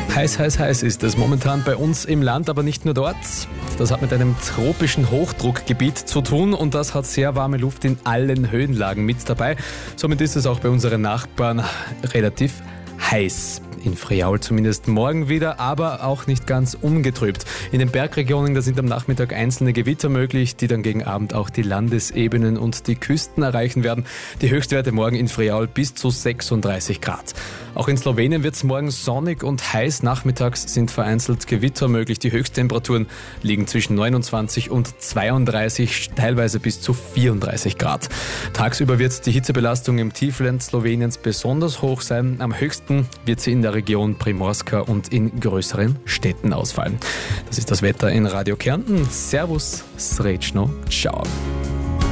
Heiß, heiß, heiß ist es momentan bei uns im Land, aber nicht nur dort. Das hat mit einem tropischen Hochdruckgebiet zu tun und das hat sehr warme Luft in allen Höhenlagen mit dabei. Somit ist es auch bei unseren Nachbarn relativ heiß. In Friaul zumindest morgen wieder, aber auch nicht ganz ungetrübt. In den Bergregionen, da sind am Nachmittag einzelne Gewitter möglich, die dann gegen Abend auch die Landesebenen und die Küsten erreichen werden. Die Höchstwerte morgen in Friaul bis zu 36 Grad. Auch in Slowenien wird es morgen sonnig und heiß. Nachmittags sind vereinzelt Gewitter möglich. Die Höchsttemperaturen liegen zwischen 29 und 32, teilweise bis zu 34 Grad. Tagsüber wird die Hitzebelastung im Tiefland Sloweniens besonders hoch sein. Am höchsten wird sie in der Region Primorska und in größeren Städten ausfallen. Das ist das Wetter in Radio Kärnten. Servus, srečno, ciao.